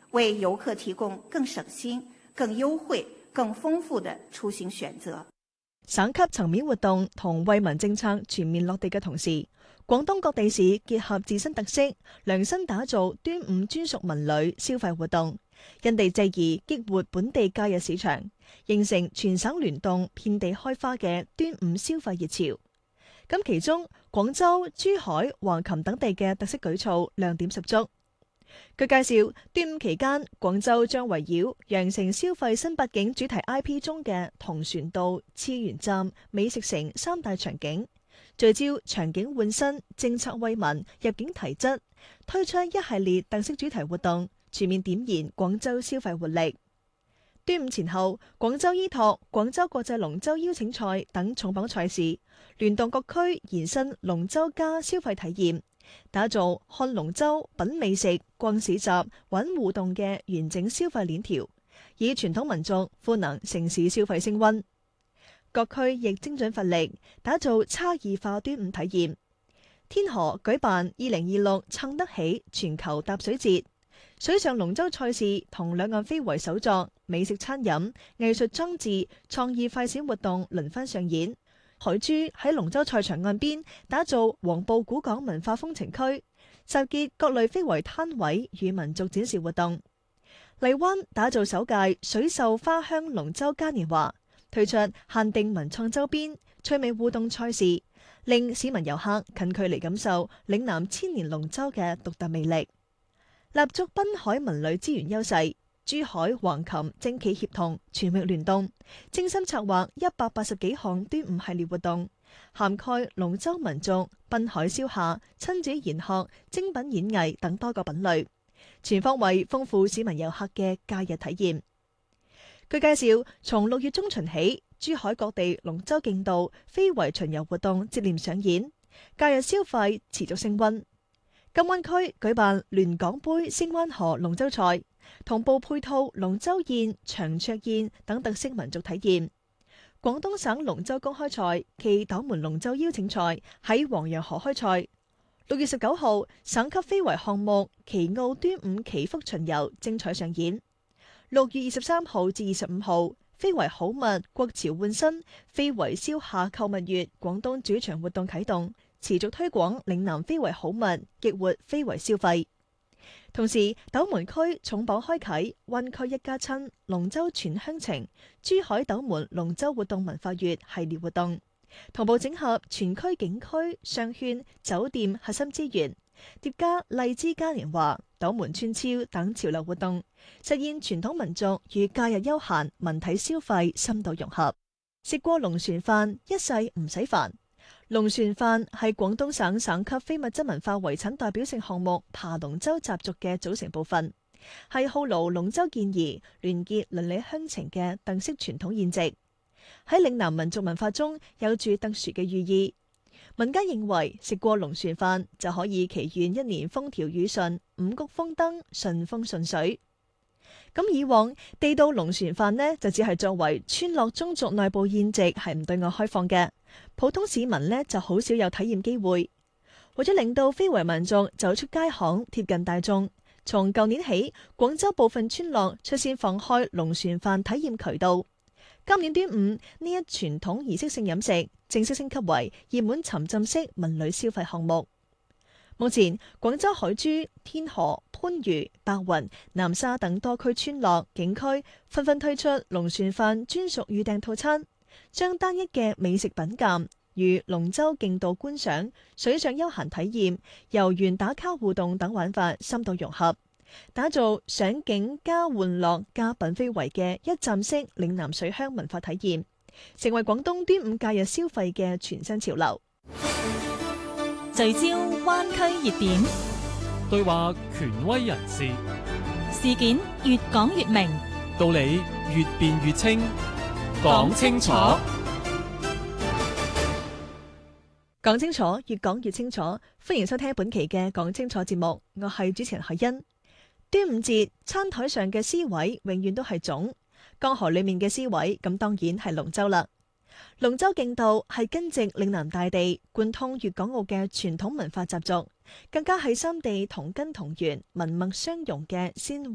為遊客提供更省心、更優惠、更豐富的出行選擇。 省級層面活動同惠民政策全面落地嘅同時，廣東各地市結合自身特色，量身打造端午專屬文旅消費活動，因地制宜激活本地假日市場，形成全省聯動、遍地開花嘅端午消費熱潮。咁其中，廣州、珠海、橫琴等地嘅特色舉措亮點十足。據介紹，端午期間，廣州將圍繞羊城消費新八景主題 IP 中嘅同船渡、次元站、美食城三大場景，聚焦場景換新、政策惠民、入境提質，推出一系列特色主題活動，全面點燃廣州消費活力。端午前後，廣州依託廣州國際龍舟邀請賽等重磅賽事，聯動各區延伸龍舟加消費體驗，打造看龍舟、品美食、逛市集、玩互動嘅完整消費鏈條，以傳統民俗賦能城市消費升溫。各區亦精準發力，打造差異化端午體驗。天河舉辦2026撐得起全球踏水節，水上龍舟賽事同兩岸非遺手作、美食餐飲、藝術裝置、創意快閃活動輪番上演。海珠喺龍舟賽場岸邊打造黃埔古港文化風情區，集結各類非遺攤位與民族展示活動。荔灣打造首屆水秀花香龍舟嘉年華，推出限定文創周邊、趣味互動賽事，令市民遊客近距離感受嶺南千年龍舟嘅獨特魅力。立足濱海文旅資源優勢，珠海、橫琴政企協同，全域聯動，精心策劃180幾項端午系列活動，涵蓋龍舟民族、濱海消夏、親子研學、精品演藝等多個品類，全方位豐富市民遊客嘅假日體驗。據介紹，從6月中旬起，珠海各地龍舟競渡、非遺巡遊活動接連上演，假日消費持續升溫。金灣區舉辦聯港杯星灣河龍舟賽，同步配套龍舟宴、長桌宴等特色民族體驗。廣東省龍舟公開賽暨斗門龍舟邀請賽喺黃楊河開賽。6月19號，省級非遺項目旗澳端午祈福巡遊精彩上演。6月23號至25號，非遺好物國潮換新、非遺消夏購物月廣東主場活動啟動，持續推廣嶺南非遺好物，激活非遺消費。同時，斗門區重磅開啟灣區一家親龍舟傳鄉情、珠海斗門龍舟活動文化月系列活動，同步整合全區景區、商圈、酒店核心資源，疊加荔枝嘉年華、斗門村超等潮流活動，實現傳統民族與假日休閒文體消費深度融合。食過龍船飯，一世唔使煩。龍船飯係廣東省省級非物質文化遺產代表性項目爬龍舟習俗嘅組成部分，係犒勞龍舟健兒、聯結鄰里鄉情嘅特色傳統宴席。喺嶺南民族文化中有住特殊嘅寓意。民間認為食過龍船飯就可以祈願一年風調雨順、五穀豐登、順風順水。咁以往地道龍船飯呢，就只係作為村落宗族內部宴席，係唔對外開放嘅，普通市民呢，就好少有體驗機會。為咗令到非遺民族走出街巷，貼近大眾，從舊年起，廣州部分村落率先放開龍船飯體驗渠道。今年端午呢一傳統儀式性飲食正式升級為熱門沉浸式文旅消費項目。目前，廣州海珠、天河、番禺、白雲、南沙等多區村落景區紛紛推出龍船飯專屬預訂套餐，將單一嘅美食品鑑與龍舟競渡觀賞、水上休閒體驗、遊園打卡互動等玩法深度融合，打造賞景加玩樂加品非遺嘅一站式嶺南水鄉文化體驗，成為廣東端午假日消費嘅全新潮流。 聚焦灣區熱點， 對話權威人士， 事件越講越明， 道理越辯越清，講清楚。 講清楚，越講越清楚。歡迎收聽本期嘅講清楚節目，我係主持人海欣。端午節餐台上嘅詩位永遠都係粽，江河裏面嘅詩位咁當然係龍舟啦。龍舟競渡係根植嶺南大地、貫通粵港澳嘅傳統文化習俗，更加係三地同根同源、文脈相融嘅先